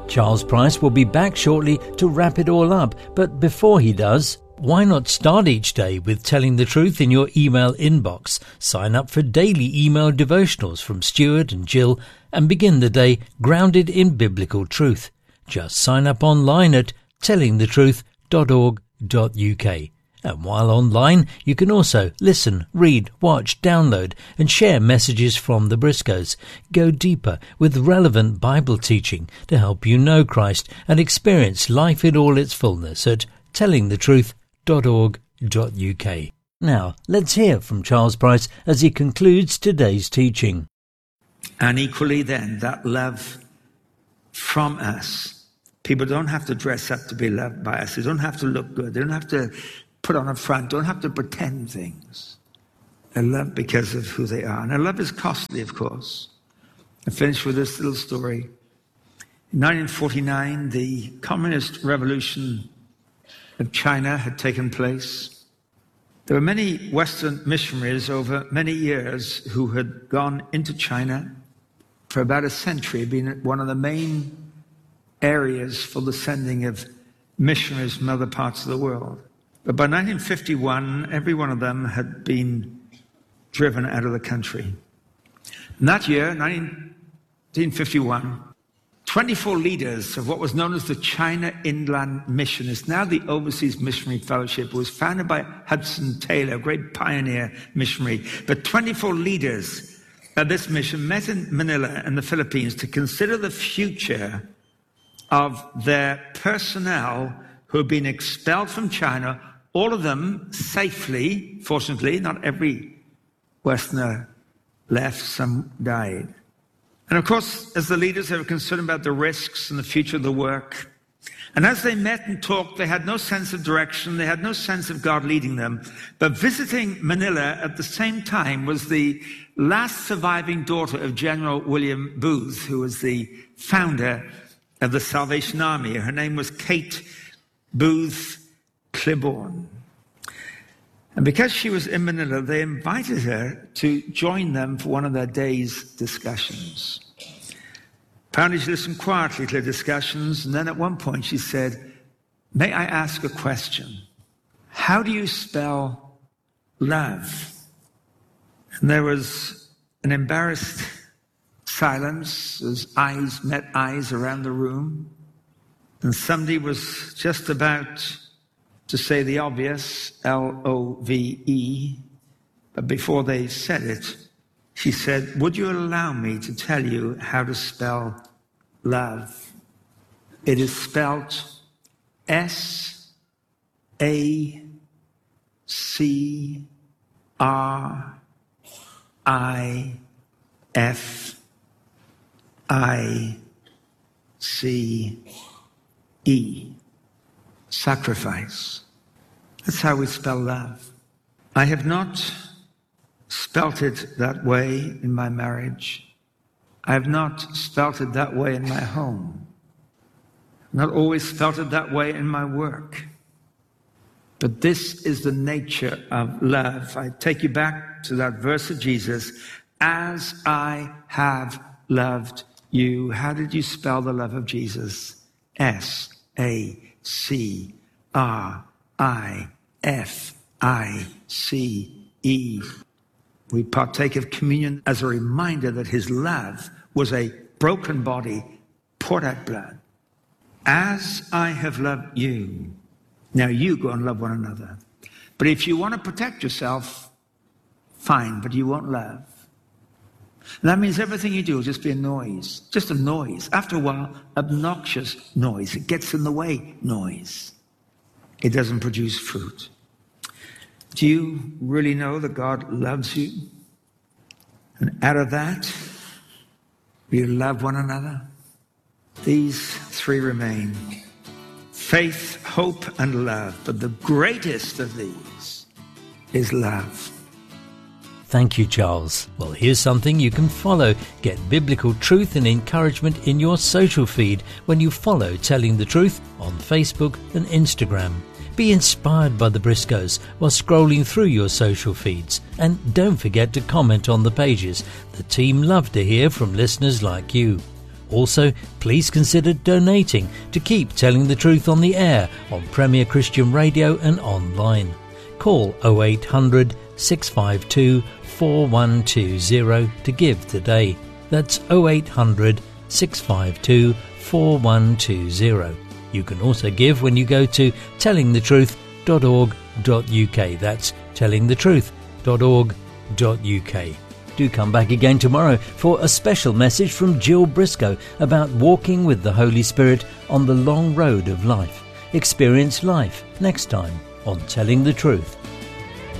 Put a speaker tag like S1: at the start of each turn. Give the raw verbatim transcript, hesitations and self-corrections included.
S1: Charles Price will be back shortly to wrap it all up, but before he does, why not start each day with telling the truth in your email inbox? Sign up for daily email devotionals from Stuart and Jill and begin the day grounded in biblical truth. Just sign up online at telling the truth dot org dot U K. And while online, you can also listen, read, watch, download and share messages from the Briscoes. Go deeper with relevant Bible teaching to help you know Christ and experience life in all its fullness at telling the truth dot org dot U K. Now, let's hear from Charles Price as he concludes today's teaching.
S2: And equally then, that love from us. People don't have to dress up to be loved by us. They don't have to look good. They don't have to put on a front, don't have to pretend things. They're loved because of who they are. And their love is costly, of course. I finish with this little story. In nineteen forty-nine, the communist revolution of China had taken place. There were many Western missionaries over many years who had gone into China for about a century, being one of the main areas for the sending of missionaries from other parts of the world. But by nineteen fifty-one, every one of them had been driven out of the country. And that year, nineteen fifty-one, twenty-four leaders of what was known as the China Inland Mission, is now the Overseas Missionary Fellowship. It was founded by Hudson Taylor, a great pioneer missionary. But twenty-four leaders of this mission met in Manila in the Philippines to consider the future of their personnel who had been expelled from China, all of them safely, fortunately. Not every Westerner left, some died. And of course, as the leaders, they were concerned about the risks and the future of the work. And as they met and talked, they had no sense of direction. They had no sense of God leading them. But visiting Manila at the same time was the last surviving daughter of General William Booth, who was the founder of the Salvation Army. Her name was Kate Booth Cliburn. And because she was in Manila, they invited her to join them for one of their day's discussions. Apparently she listened quietly to their discussions, and then at one point she said, "May I ask a question? How do you spell love?" And there was an embarrassed silence as eyes met eyes around the room. And somebody was just about to say the obvious, L O V E. But before they said it, she said, "Would you allow me to tell you how to spell love?" It is spelt S A C R I F I C E. Sacrifice. That's how we spell love. I have not spelt it that way in my marriage. I have not spelt it that way in my home. I've not always felt it that way in my work. But this is the nature of love. I take you back to that verse of Jesus, "As I have loved you." How did you spell the love of Jesus? S A C R I F I C E. We partake of communion as a reminder that his love was a broken body, poured out blood. As I have loved you, now you go and love one another. But if you want to protect yourself, fine, but you won't love. And that means everything you do will just be a noise, just a noise. After a while, obnoxious noise. It gets in the way noise. It doesn't produce fruit. Do you really know that God loves you? And out of that, will you love one another? These three remain: faith, hope, and love. But the greatest of these is love.
S1: Thank you, Charles. Well, here's something you can follow. Get biblical truth and encouragement in your social feed when you follow Telling the Truth on Facebook and Instagram. Be inspired by the Briscoes while scrolling through your social feeds. And don't forget to comment on the pages. The team love to hear from listeners like you. Also, please consider donating to keep Telling the Truth on the air on Premier Christian Radio and online. Call oh eight hundred, six five two, four one two zero to give today. That's oh eight hundred, six five two, four one two zero. You can also give when you go to telling the truth dot org dot U K. That's telling the truth dot org dot U K. Do come back again tomorrow for a special message from Jill Briscoe about walking with the Holy Spirit on the long road of life. Experience life next time on Telling the Truth.